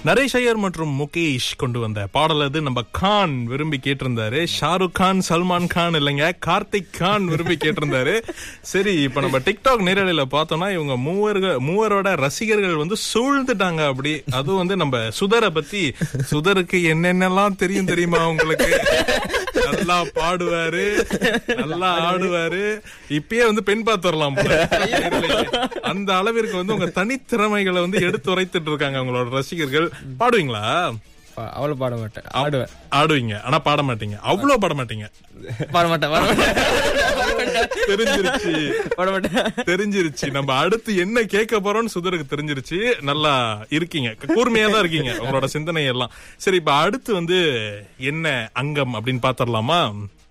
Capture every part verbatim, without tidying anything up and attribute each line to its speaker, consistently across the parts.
Speaker 1: நரேஷ் ஐயர் மற்றும் முகேஷ் கொண்டு வந்த பாடல் அது. நம்ம கான் விரும்பி கேட்டிருந்தாரு. ஷாருக் கான், சல்மான் கான் இல்லைங்க, கார்த்திக் கான் விரும்பி கேட்டிருந்தாரு. சரி, இப்ப நம்ம டிக்டாக் நேரலையில பார்த்தோம்னா இவங்க மூவர்கள் மூவரோட ரசிகர்கள் வந்து சூழ்ந்துட்டாங்க. அப்படி அதுவும் வந்து நம்ம சுதரை பத்தி, சுதருக்கு என்னென்னலாம் தெரியும் தெரியுமா உங்களுக்கு? நல்லா பாடுவாரு, நல்லா ஆடுவாரு. இப்பயே வந்து பெண் பார்த்து வரலாம் அந்த அளவிற்கு வந்து உங்க தனித்திறமைகளை வந்து எடுத்து உரைத்துட்டு இருக்காங்க உங்களோட ரசிகர்கள். பாடுவீங்களா?
Speaker 2: அவ்வளவு பாட மாட்டேன். ஆடுவேன்.
Speaker 1: ஆடுவீங்க, ஆனா பாட மாட்டீங்க. அவ்வளவு பாட மாட்டீங்க.
Speaker 2: பாட மாட்டேன்.
Speaker 1: தெரிஞ்சிருச்சு, பாட மாட்டேன். தெரிஞ்சிருச்சு. நம்ம அடுத்து என்ன கேட்க போறோம்னு சுதருக்கு தெரிஞ்சிருச்சு. நல்லா இருக்கீங்க, கூர்மையா தான் இருக்கீங்க உங்களோட சிந்தனை எல்லாம். சரி, இப்ப அடுத்து வந்து என்ன அங்கம் அப்படின்னு பாத்திரலாமா?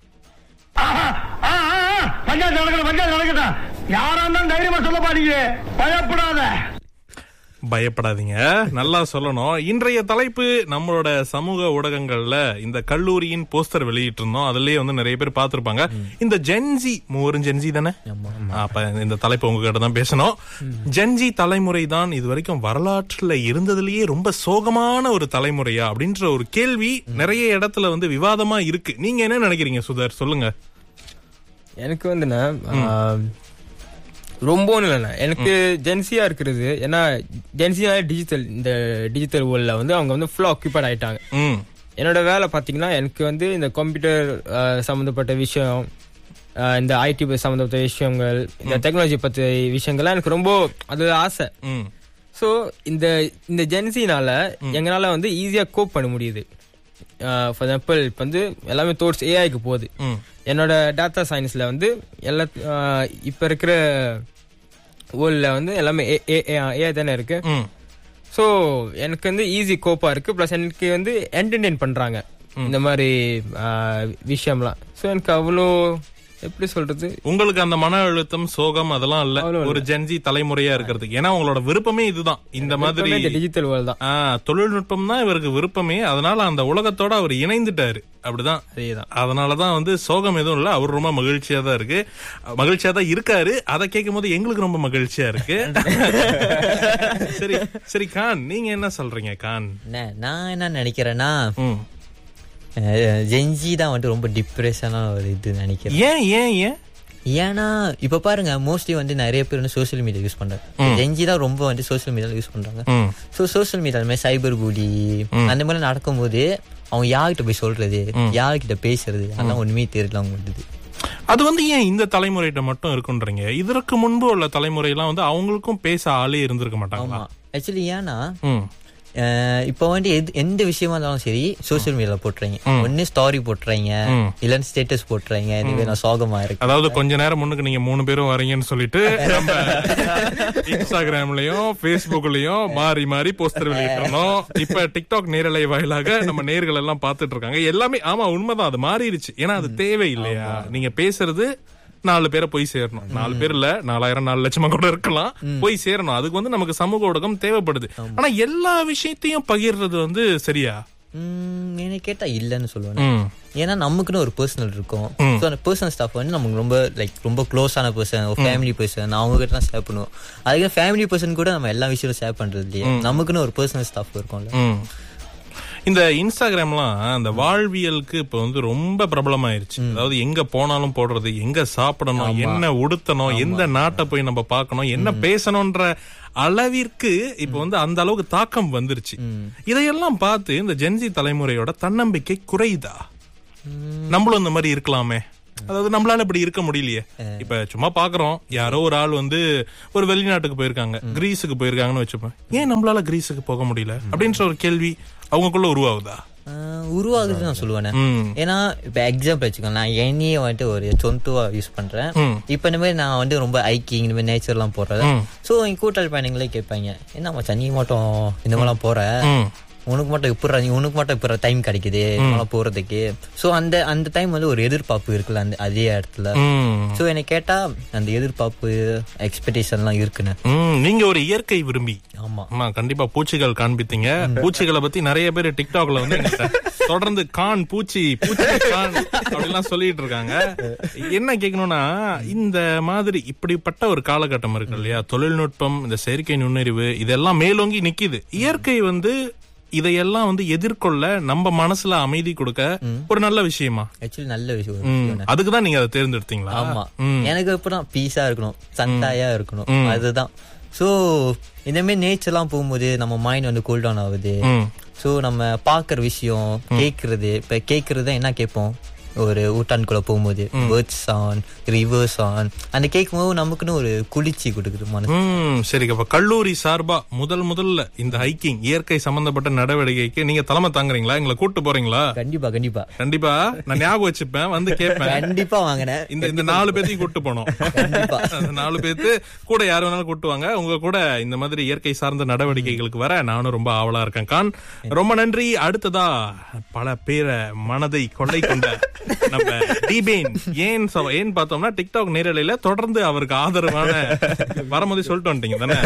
Speaker 3: பஞ்சாயத்து நடக்கணும், பஞ்சாயத்து நடக்கட்டும். யாரா இருந்தாலும் தைரியமா சொல்ல பாருங்க, பயப்படாத.
Speaker 1: பயப்படாதீங்க, நல்லா சொல்லணும். இன்றைய தலைப்பு நம்மளோட சமூக ஊடகங்கள்ல இந்த கல்லூரியின் போஸ்டர் வெளியிட்டு இருந்தோம். அதுலயே வந்து நிறைய பேர் பாத்துருப்பாங்க. இந்த ஜென்சி, மூவரும் ஜென்சி தானே? அப்ப இந்த தலைப்பு உங்ககிட்ட தான் பேசணும். ஜென்சி தலைமுறை தான் இது வரைக்கும் வரலாற்றுல இருந்ததுலயே ரொம்ப சோகமான ஒரு தலைமுறையா அப்படின்ற ஒரு கேள்வி நிறைய இடத்துல வந்து விவாதமா இருக்கு. நீங்க என்ன நினைக்கிறீங்க சுதர், சொல்லுங்க.
Speaker 2: எனக்கு வந்துண்ணா ரொம்ப ஒன்றும் இல்லைண்ணா, எனக்கு ஜென்சியா இருக்கிறது ஏன்னா ஜென்சியா டிஜிட்டல், இந்த டிஜிட்டல் வேர்ல்ட்ல வந்து அவங்க வந்து ஃபுல்லா ஆக்குபைட் ஆயிட்டாங்க. என்னோட வேலை பாத்தீங்கன்னா எனக்கு வந்து இந்த கம்ப்யூட்டர் சம்பந்தப்பட்ட விஷயம், இந்த ஐடி சம்பந்தப்பட்ட விஷயங்கள், இந்த டெக்னாலஜி பத்தி விஷயங்கள்லாம் எனக்கு ரொம்ப அது ஆசை. ஸோ இந்த இந்த ஜென்சினால எங்களால வந்து ஈஸியா கோப் பண்ண முடியுது. ஃபார் எக்ஸாம்பிள் இப்போ வந்து எல்லாமே தோட்ஸ் ஏஐக்கு போகுது. என்னோட டேட்டா சயின்ஸ்ல வந்து எல்லா இப்ப இருக்கிற வேர்ல்ட்ல வந்து எல்லாமே ஏஐ தானே இருக்கு. ஸோ எனக்கு வந்து ஈஸி கோப்பா இருக்கு. பிளஸ் எனக்கு வந்து என்டர்டெயின் பண்றாங்க இந்த மாதிரி விஷயம்லாம். ஸோ எனக்கு அவ்வளோ எப்படி சொல்றது,
Speaker 1: உங்களுக்கு அந்த மன அழுத்தம், சோகம் அதெல்லாம் இல்ல ஒரு ஜென்சி தலைமுறையா இருக்கிறதுக்கு. ஏன்னா உங்களோட விருப்பமே இதுதான், இந்த மாதிரி
Speaker 2: டிஜிட்டல் வேர்ல்ட் தான்,
Speaker 1: தொழில்நுட்பம் தான் இவருக்கு விருப்பமே. அதனால அந்த உலகத்தோட அவர் இணைந்துட்டாரு. அப்படிதான், அதனாலதான் வந்து சோகம் எதுவும் இல்ல, அவர் ரொம்ப மகிழ்ச்சியா தான் இருக்கு, மகிழ்ச்சியா தான் இருக்காரு. அதை கேட்கும் போது எங்களுக்கு ரொம்ப மகிழ்ச்சியா இருக்கு. சரி சரி கான், நீங்க என்ன சொல்றீங்க? கான்,
Speaker 4: நான் என்ன நினைக்கிறேன்னா ஜென்சி தான் வந்து ரொம்ப டிப்ரெஷனா ஒரு இது நினைக்கிறேன்.
Speaker 1: ஏன் ஏன் ஏன்
Speaker 4: ஏன்னா இப்ப பாருங்க, மோஸ்ட்லி வந்து நிறைய பேர் வந்து சோசியல் மீடியா யூஸ் பண்றாங்க. ஜென்சி தான் ரொம்ப வந்து சோசியல் மீடியால யூஸ் பண்றாங்க. சோ சோசியல் மீடியால சைபர் புலி அந்த மாதிரி நடக்கும் போது அவங்க யார்கிட்ட போய் சொல்றது, யார்கிட்ட பேசுறது, அதெல்லாம் ஒண்ணுமே தெரியல அவங்களுக்கு.
Speaker 1: அது வந்து ஏன் இந்த தலைமுறைகிட்ட மட்டும் இருக்குன்றீங்க? இதற்கு முன்பு உள்ள தலைமுறை எல்லாம் வந்து அவங்களுக்கும் பேச ஆளே இருந்திருக்க மாட்டாங்க.
Speaker 4: ஆக்சுவலி ஏன்னா இப்ப வந்து எந்த விஷயமா இருந்தாலும் சரி சோசியல் மீடியால போட்டுறீங்க, ஒன்னு ஸ்டோரி போட்டுறீங்க, இல்ல ஸ்டேட்டஸ் போட்டுறீங்க, இதுவே நான் சோகமா இருக்கு.
Speaker 1: அதாவது கொஞ்ச நேரம் முன்னுக்கு நீங்க மூணு பேரும் வரீங்கன்னு சொல்லிட்டு இன்ஸ்டாகிராம்லயும் பேஸ்புக்லயும் மாறி மாறி போஸ்டர் வெளியிட்டோம். இப்ப டிக்டாக் நேரலை வாயிலாக நம்ம நேர்கள் எல்லாம் பாத்துட்டு இருக்காங்க. எல்லாமே ஆமா உண்மைதான், அது மாறிடுச்சு. ஏன்னா அது தேவை இல்லையா? நீங்க பேசுறது நாலு பேரை போய் சேரணும். நாலு பேர் இல்ல, நாலாயிரம் நாலு லட்சமா கூட இருக்கலாம், போய் சேரணும். அதுக்கு வந்து நமக்கு சமூக ஊடகம் தேவைப்படுது. ஆனா எல்லா விஷயத்தையும் பகிர்றது வந்து சரியா?
Speaker 4: என்ன கேட்டா இல்லன்னு சொல்லுவேன். ஏன்னா நமக்குன்னு ஒரு பர்சனல் இருக்கும். அந்த பர்சனல் ஸ்டாஃப் வந்து நமக்கு ரொம்ப லைக் ரொம்ப க்ளோஸான பர்சன், ஒரு ஃபேமிலி பர்சன், அவங்க கிட்ட தான் ஷேர் பண்ணுவோம். அதுக்கு ஃபேமிலி பர்சன் கூட நம்ம எல்லா விஷயமும் ஷேர் பண்றது இல்லையா? நமக்குன்னு ஒரு பர்சனல் ஸ்டாஃப் இருக்கும்ல.
Speaker 1: இந்த இன்ஸ்டாகிராம்லாம் அந்த வாழ்வியலுக்கு இப்ப வந்து ரொம்ப பிரபலமாயிருச்சு. அதாவது எங்க போனாலும் போடுறது, எங்க சாப்பிடணும், என்ன உடுத்தணும், எந்த நாட்டை போய் நம்ம பார்க்கணும், என்ன பேசணும்ன்ற அளவிற்கு இப்ப வந்து அந்த அளவுக்கு தாக்கம் வந்துருச்சு. இதையெல்லாம் பார்த்து இந்த ஜென்சி தலைமுறையோட தன்னம்பிக்கை குறையுதா? நம்மளும் இந்த மாதிரி இருக்கலாமே, அதாவது நம்மளால இப்படி இருக்க முடியலையே. இப்ப சும்மா பாக்குறோம், யாரோ ஒரு ஆள் வந்து ஒரு வெளிநாட்டுக்கு போயிருக்காங்க, கிரீஸுக்கு போயிருக்காங்கன்னு வச்சுப்போம், ஏன் நம்மளால கிரீஸுக்கு போக முடியல அப்படின்ற ஒரு கேள்வி அவங்களுக்குள்ள உருவாகுதா?
Speaker 4: உருவாகுது நான் சொல்லுவேன். ஏன்னா இப்ப எக்ஸாம்பிள் வச்சுக்கோங்க, நான் என்னையே வந்துட்டு ஒரு சொந்தவா யூஸ் பண்றேன். இப்ப இந்த மாதிரி நான் வந்து ரொம்ப ஹைக்கிங் இந்த மாதிரி நேச்சர் எல்லாம் போடுறேன். சோ எங்க கூட்டாளி பயணிகளே கேட்பாங்க, என்ன மச்சான் நீ மட்டும் இந்த மாதிரி எல்லாம் போற, உனக்கு மட்டும் இப்ப உனக்கு மட்டும் இப்ப டைம் கிடைக்குது போறதுக்கு. சோ அந்த அந்த டைம் வந்து ஒரு எதிர்பார்ப்பு இருக்குல்ல அந்த அதே இடத்துல. சோ என்ன கேட்டா அந்த எதிர்பார்ப்பு எக்ஸ்பெக்டேஷன் எல்லாம் இருக்குன்னு.
Speaker 1: நீங்க ஒரு இயற்கை விரும்பி.
Speaker 4: ஆமா
Speaker 1: ஆமா, கண்டிப்பா பூச்சிகள் காண்பித்தீங்க. பூச்சிகளை பத்தி நிறைய பேர் டிக்டாக்ல வந்து தொடர்ந்து கான் பூச்சி பூச்சி கான் அப்படிலாம் சொல்லிட்டு இருக்காங்க. என்ன கேட்கணும்னா, இந்த மாதிரி இப்படிப்பட்ட ஒரு காலகட்டம் இருக்கு இல்லையா, தொழில்நுட்பம், இந்த செயற்கை நுண்ணறிவு இதெல்லாம் மேலோங்கி நிக்குது. இயற்கை வந்து இதையெல்லாம் வந்து எதிர்கொள்ள நம்ம மனசுல அமைதி கொடுக்க ஒரு நல்ல விஷயமா?
Speaker 4: ஆக்சுவலி நல்ல விஷயம்.
Speaker 1: அதுக்குதான் நீங்க அதை தேர்ந்தெடுத்தீங்களா?
Speaker 4: ஆமா, எனக்கு எப்படிதான் பீஸா இருக்கணும், சந்தாயா இருக்கணும், அதுதான். சோ இந்த மாதிரி நேச்சர்லாம் போகும்போது நம்ம மைண்ட் வந்து கூல் டவுன் ஆகுது. சோ நம்ம பாக்குற விஷயம், கேக்குறது, இப்ப கேக்குறது என்ன கேட்போம், ஒரு ஊட்டான்குள்ள போகும்போது பேர்ட்ஸ் சவுண்ட், ரிவர் சவுண்ட், அந்த கேட்கும் போது நமக்குன்னு ஒரு குளிர்ச்சி கொடுக்குது மனசு.
Speaker 1: சரி, அப்ப கல்லூரி சார்பா முதல் முதல்ல இந்த ஹைக்கிங் இயற்கை சம்பந்தப்பட்ட நடவடிக்கைக்கு நீங்க தலைமை தாங்குறீங்களா? எங்களை கூட்டு போறீங்களா?
Speaker 4: கண்டிப்பா கண்டிப்பா
Speaker 1: கண்டிப்பா. நான் ஞாபகம் வச்சுப்பேன், வந்து கேட்பேன்.
Speaker 4: கண்டிப்பா வாங்கினேன்.
Speaker 1: இந்த இந்த நாலு பேத்தையும் கூட்டு போனோம்.
Speaker 4: கண்டிப்பா
Speaker 1: நாலு பேத்து கூட யாரு வேணாலும் கூட்டுவாங்க. உங்க கூட இந்த மாதிரி இயற்கை சார்ந்த நடவடிக்கைகளுக்கு வர நானும் ரொம்ப ஆவலா இருக்கேன். கான், ரொம்ப நன்றி. அடுத்ததா பல பேரை மனதை கொள்ளை கொண்ட நம்ம தீபேன் ஏன் ஏன் பார்த்தோம்னா டிக்டாக் நேரலையில தொடர்ந்து அவருக்கு ஆதரவான வரும்போது சொல்லிட்டு வந்துட்டீங்க தானே?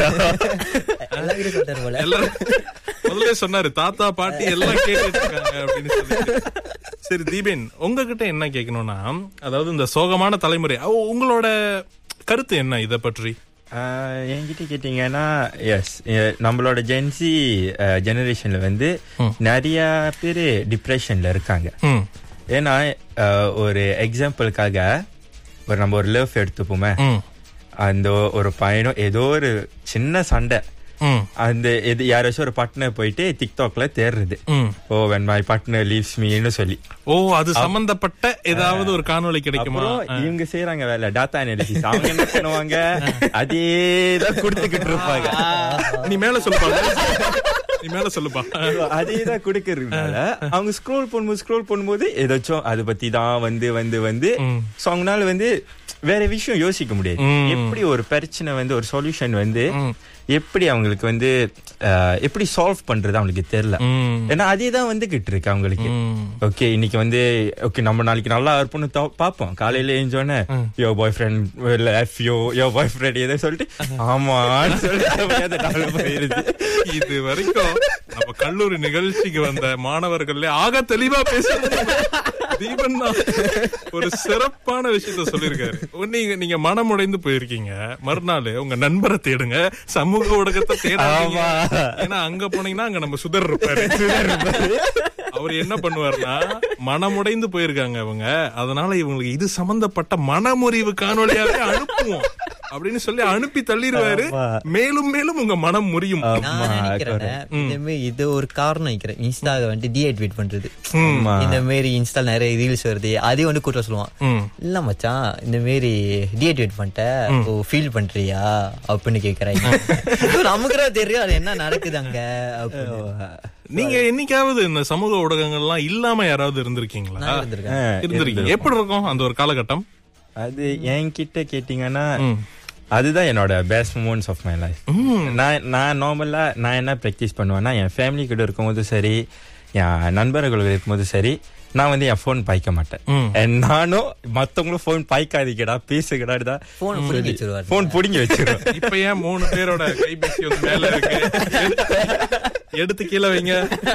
Speaker 1: எல்லாரும் முதல்ல சொன்னாரு தாத்தா பாட்டி எல்லாம் கேட்டுட்டு இருக்காங்க அப்படின்னு சொல்லி. சரி தீபேன், உங்ககிட்ட என்ன கேட்கணும்னா, அதாவது இந்த சோகமான தலைமுறை, உங்களோட கருத்து என்ன இத பற்றி?
Speaker 5: என்கிட்ட கேட்டீங்கன்னா, எஸ், நம்மளோட ஜென்சி ஜெனரேஷன்ல வந்து நிறைய பேரு டிப்ரெஷன்ல இருக்காங்க. ஏன்னா ஒரு எக்ஸாம்பிளுக்காக ஒரு நம்ம ஒரு லவ் எடுத்துப்போமே, அந்த ஒரு பையனும் ஏதோ ஒரு சின்ன சண்டை, அந்த இது யாராச்சும் ஒரு பார்ட்னர் போயிட்டு டிக்டாக்ல தேடுறது, ஓ when my partner leaves meன்னு சொல்லி,
Speaker 1: ஓ அது சம்பந்தப்பட்ட ஏதாவது ஒரு காணொளி கிடைக்குமா?
Speaker 5: இவங்க செய்யறாங்க வேலை டாட்டா அனாலிசிஸ். அவங்க என்ன பண்ணுவாங்க, அதேதான் கொடுத்துக்கிட்டு இருப்பாங்க.
Speaker 1: நீ மேல சொல்லுப்பாங்க, நீ மேல சொல்லுப்பா.
Speaker 5: அதேதான் கொடுக்கறதுனால அவங்க ஸ்க்ரோல் பண்ணும்போது ஸ்க்ரோல் பண்ணும்போது ஏதாச்சும் அதை பத்தி தான் வந்து வந்து வந்து சோ அவங்களால வந்து வேற விஷயம் யோசிக்க முடியாது. எப்படி ஒரு பிரச்சனை வந்து ஒரு சொல்யூஷன் வந்து எப்படி அவங்களுக்கு வந்து எப்படி சால்வ் பண்றது அவங்களுக்கு தெரியல. ஏன்னா அதேதான் வந்துகிட்டு இருக்கு அவங்களுக்கு. ஓகே இன்னைக்கு வந்து ஓகே நம்ம நாளைக்கு நல்லா இருப்போம்னு பாப்போம், காலையில எழுந்தோடனே யோ பாய் ஃப்ரெண்ட் எஃப் யோ யோ பாய் ஃப்ரெண்ட் எதை சொல்லிட்டு ஆமான்னு சொல்லிட்டு
Speaker 1: இது வரைக்கும் நம்ம கல்லூரி நிகழ்ச்சிக்கு வந்த மாணவர்கள்ல ஆக தெளிவா பேசுறது தீபன் தான் ஒரு சிறப்பான விஷயத்த சொல்லிருக்காரு. நீங்க நீங்க மனமுடைந்து போயிருக்கீங்க, மறுநாள் உங்க நண்பரை தேடுங்க, சமூக ஊடகத்தை தேடாதீங்க. ஏன்னா அங்க போனீங்கன்னா அங்க நம்ம சுதர் இருப்பாரு. அவர் என்ன பண்ணுவாருன்னா, மனமுடைந்து போயிருக்காங்க அவங்க, அதனால இவங்களுக்கு இது சம்பந்தப்பட்ட மனமுறிவு காணொலியாவே அனுப்புவோம் அப்படின்னு சொல்லி அனுப்பி தள்ளிடுவாரு. மேலும் மேலும் உங்க மனம் முறியும்.
Speaker 4: இது ஒரு காரணம் நினைக்கிறேன், இன்ஸ்டா வந்து டீஆக்டிவேட் பண்றது. இந்த மாதிரி இன்ஸ்டா நிறைய ரீல்ஸ் வருது, அதையும் வந்து கூட்ட சொல்லுவான், இல்ல மச்சான் இந்த மாதிரி டீஆக்டிவேட் பண்ணிட்ட ஃபீல் பண்றியா அப்படின்னு கேக்குறாங்க. நமக்குறா தெரியும் அது என்ன நடக்குது அங்க.
Speaker 1: நீங்க என்னைக்காவது இந்த சமூக ஊடகங்கள்லாம் இல்லாம யாராவது இருந்திருக்கீங்களா? இருந்திருக்கீங்க. எப்படி இருக்கும் அந்த ஒரு காலகட்டம்?
Speaker 5: அது என்கிட்ட கேட்டீங்கன்னா அதுதான் என்னோட best moments of my life. நான் நான் நார்மலா நான் என்ன பிராக்டிஸ் பண்ணுவேன்னா, என் ஃபேமிலி கிட்ட இருக்கும்போது சரி, என் நண்பர்கள் இருக்கும்போது சரி, நான் வந்து என் போன் பாய்க்க மாட்டேன். நானும் மத்தவங்களும் போன் பாய்க்காதீங்கடா பேசுகடா போன் புடிங்கி வச்சிருவேன்.
Speaker 1: இப்ப ஏன் மூணு பேரோட கைபேசி வந்து மேல இருக்கு, எடுத்து கீழே வைங்க.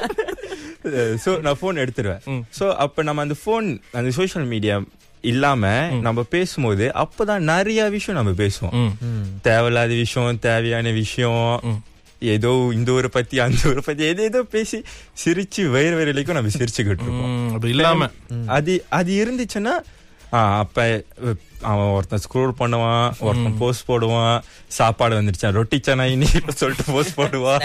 Speaker 5: சோ நான் போன் எடுத்துருவேன். சோ அப்ப நம்ம அந்த போன் அந்த சோசியல் மீடியா இல்லாம நம்ம பேசும்போது அப்பதான் நிறைய விஷயம் நம்ம பேசுவோம். தேவையில்லாத விஷயம், தேவையான விஷயம், ஏதோ இந்த ஊரை பத்தி அந்த ஊரை பத்தி ஏதோ ஏதோ பேசி சிரிச்சு வயிறு வரைக்கும் நம்ம சிரிச்சுக்கிட்டு இருக்கோம்.
Speaker 1: அது இல்லாம
Speaker 5: அது அது இருந்துச்சுன்னா அப்ப அவன் ஒருத்தன் ஸ்க்ரோல் பண்ணுவான், ஒருத்தன் போஸ்ட் போடுவான், சாப்பாடு வந்துருச்சா ரொட்டி சனாயின்னு சொல்லிட்டு போஸ்ட் போடுவான்.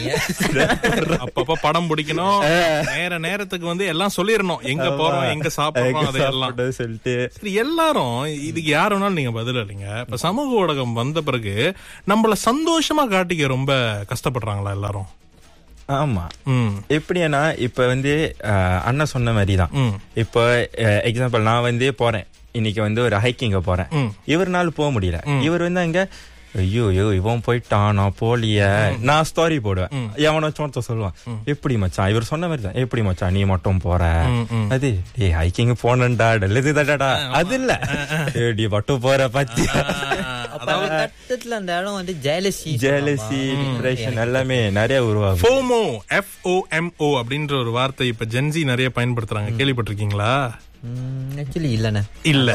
Speaker 1: அப்பப்ப படம் பிடிக்கணும், நேர நேரத்துக்கு வந்து எல்லாம் சொல்லிடணும், எங்க போறோம் எங்க சாப்பிடுறோம் அதையெல்லாம்
Speaker 5: சொல்லிட்டு
Speaker 1: எல்லாரும். இதுக்கு யார் வேணாலும் நீங்க பதில் இல்லைங்க. இப்ப சமூக ஊடகம் வந்த பிறகு நம்மள சந்தோஷமா காட்டிக்க ரொம்ப கஷ்டப்படுறாங்களா எல்லாரும்?
Speaker 5: ஆமா. எப்படின்னா இப்ப வந்து அண்ணன் சொன்ன மாதிரிதான். இப்ப எக்ஸாம்பிள் நான் வந்து போறேன், இன்னைக்கு வந்து ஒரு ஹைக்கிங்க போறேன், இவர்னால போக முடியல. இவர் வந்து அங்க ஐயோ ஐயோ இவன் போயிட்டான் நான் போலிய, நான் ஸ்டோரி போடுவேன். எவனாச்சும் சொல்லுவான், எப்படி மச்சான் இவர் சொன்ன மாதிரி தான், எப்படி மச்சான் நீ மட்டும் போற, அது டே ஹைக்கிங் போனண்டா டெல்லது தடா, அது இல்ல நீ மட்டும் போற பத்தி
Speaker 4: கட்டத்துல அந்த இடம் வந்து ஜெயலசி
Speaker 5: ஜெயலசி டிப்ரெஷன் எல்லாமே நிறைய உருவாகும்.
Speaker 1: FM F O M O அப்படின்ற ஒரு வார்த்தை இப்ப ஜென்சி நிறைய பயன்படுத்துறாங்க, கேள்விப்பட்டிருக்கீங்களா?
Speaker 4: ஆக்சுவலி இல்லண்ணே
Speaker 1: இல்ல.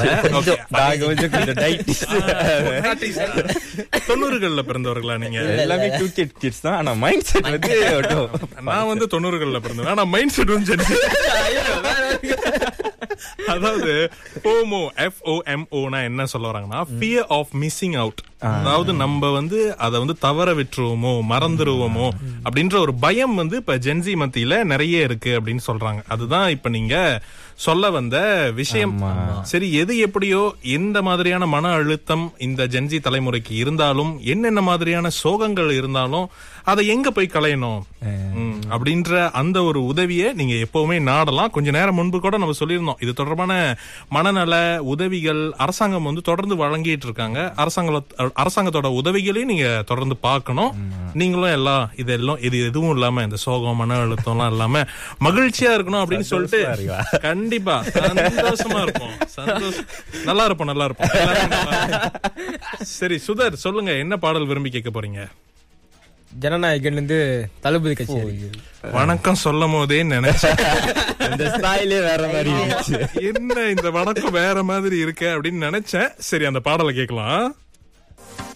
Speaker 1: தொண்ணூறுகள்ல பிறந்தவர்களா நீங்க?
Speaker 5: எல்லாமே டூ கிட் கிட்ஸ் தான், ஆனா மைண்ட் செட் வந்து
Speaker 1: நான் வந்து தொண்ணூறுகள்ல பிறந்தேன், ஆனா மைண்ட் செட் வந்து அதாவது FM F O M O னா என்ன சொல்ல வராங்கன்னா ஃபியர் ஆஃப் மிஸ்ஸிங் அவுட். அதாவது நம்ம வந்து அதை வந்து தவற விட்டுருவோமோ மறந்துருவோமோ அப்படின்ற ஒரு பயம் வந்து இப்ப ஜென்சி மத்தியில நிறைய இருக்கு அப்படின்னு சொல்றாங்க. அதுதான் இப்ப நீங்க சொல்ல வந்த விஷயம். சரி, எது எப்படியோ எந்த மாதிரியான மன அழுத்தம் இந்த ஜென்சி தலைமுறைக்கு இருந்தாலும், என்னென்ன மாதிரியான சோகங்கள் இருந்தாலும் அதை எங்க போய் களையணும் அப்படின்ற அந்த ஒரு உதவியை நீங்க எப்பவுமே நாடலாம். கொஞ்ச நேரம் முன்பு கூட நம்ம சொல்லியிருந்தோம், இது தொடர்பான மனநல உதவிகள் அரசாங்கம் வந்து தொடர்ந்து வழங்கிட்டு இருக்காங்க. அரசாங்க அரசாங்கத்தோட உதவிகளையும் நீங்க தொடர்ந்து பார்க்கணும். நீங்களும் எல்லாம் இதெல்லாம் இது எதுவும் இல்லாம இந்த சோகம் மன அழுத்தம் எல்லாம் இல்லாம மகிழ்ச்சியா இருக்கணும் அப்படின்னு சொல்லிட்டு கண்டிப்பா சந்தோஷமா இருப்போம். சந்தோஷம் நல்லா இருப்போம் நல்லா இருப்போம். சரி சுதர், சொல்லுங்க, என்ன பாடல் விரும்பி கேட்க போறீங்க?
Speaker 2: ஜனநாயகன் இருந்து தளபதி கட்சி.
Speaker 1: வணக்கம் சொல்லும் போதே நினைச்சேன்
Speaker 5: வேற மாதிரி
Speaker 1: என்ன இந்த வணக்கம் வேற மாதிரி இருக்கு அப்படின்னு நினைச்சேன். சரி, அந்த பாடலை கேட்கலாம்.